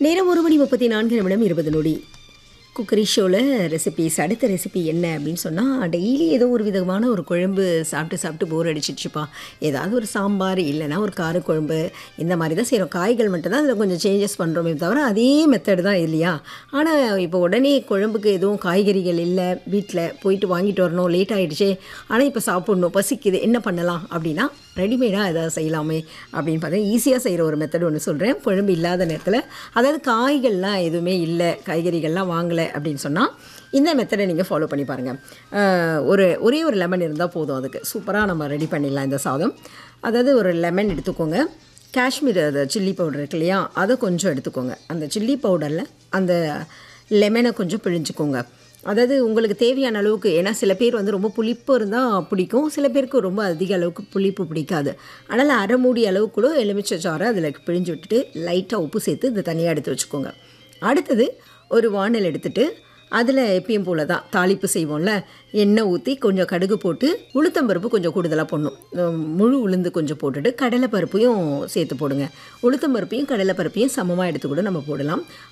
நேரம் 1:34 குக்கரி ஷோவில் ரெசிபீஸ். அடுத்த ரெசிபி என்ன அப்படின்னு சொன்னால், டெய்லி ஏதோ ஒரு விதமான ஒரு குழம்பு சாப்பிட்டு சாப்பிட்டு போர் அடிச்சிடுச்சுப்பா. ஏதாவது ஒரு சாம்பார் இல்லைன்னா ஒரு காரக்குழம்பு இந்த மாதிரி தான் செய்கிறோம். காய்கள் மட்டும்தான் அதில் கொஞ்சம் சேஞ்சஸ் பண்ணுறோமே தவிர அதே மெத்தடு தான் இல்லையா. ஆனால் இப்போ உடனே குழம்புக்கு எதுவும் காய்கறிகள் இல்லை, வீட்டில் போயிட்டு வாங்கிட்டு வரணும், லேட் ஆகிடுச்சே, ஆனால் இப்போ சாப்பிட்ணும், பசிக்குது, என்ன பண்ணலாம் அப்படின்னா ரெடிமேடாக எதாவது செய்யலாமே அப்படின்னு பார்த்தா ஈஸியாக செய்கிற ஒரு மெத்தட் ஒன்று சொல்கிறேன். குழம்பு இல்லாத நேரத்தில், அதாவது காய்கள்லாம் எதுவுமே இல்லை, காய்கறிகள்லாம் வாங்கலை அப்படின்னு சொன்னால் இந்த மெத்தடை நீங்கள் ஃபாலோ பண்ணி பாருங்கள். ஒரே ஒரு லெமன் இருந்தால் போதும், அதுக்கு சூப்பராக நம்ம ரெடி பண்ணிடலாம் இந்த சாதம். அதாவது ஒரு லெமன் எடுத்துக்கோங்க, காஷ்மீர் அது சில்லி பவுடர் இருக்கு இல்லையா, அதை கொஞ்சம் எடுத்துக்கோங்க. அந்த சில்லி பவுடரில் அந்த லெமனை கொஞ்சம் பிழிஞ்சுக்கோங்க. அதாவது உங்களுக்கு தேவையான அளவுக்கு, ஏன்னா சில பேர் வந்து ரொம்ப புளிப்பு இருந்தால் பிடிக்கும், சில பேருக்கு ரொம்ப அதிக அளவுக்கு புளிப்பு பிடிக்காது. அதனால் அரை மூடி அளவு கூட எலுமிச்சை சாறை அதில் பிழிஞ்சு விட்டுட்டு லைட்டாக உப்பு சேர்த்து இதை தனியாக எடுத்து வச்சுக்கோங்க. அடுத்தது ஒரு வானல் எடுத்துகிட்டு அதில் எப்பயும் போல் தான் தாளிப்பு செய்வோம்ல, எண்ணெய் ஊற்றி கொஞ்சம் கடுகு போட்டு உளுத்தம்பருப்பு கொஞ்சம் கூடுதலாக போடணும். முழு உளுந்து கொஞ்சம் போட்டுட்டு கடலைப்பருப்பையும் சேர்த்து போடுங்க. உளுத்தம்பருப்பையும் கடலைப்பருப்பையும் சமமாக எடுத்து கூட நம்ம போடலாம்.